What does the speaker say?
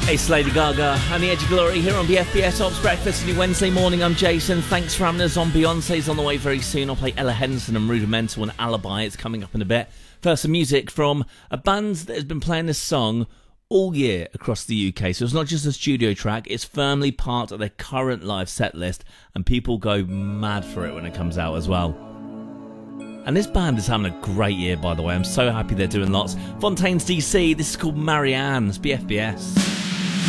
It's Lady Gaga and the Edge of Glory here on BFBS Ops Breakfast. And Wednesday morning, I'm Jason. Thanks for having us on. Beyonce's on the way very soon. I'll play Ella Henderson and Rudimental and Alibi. It's coming up in a bit. First, some music from a band that has been playing this song all year across the UK. So it's not just a studio track, it's firmly part of their current live set list, and people go mad for it when it comes out as well. And this band is having a great year, by the way. I'm so happy they're doing lots. Fontaines DC, this is called Marianne. It's BFBS.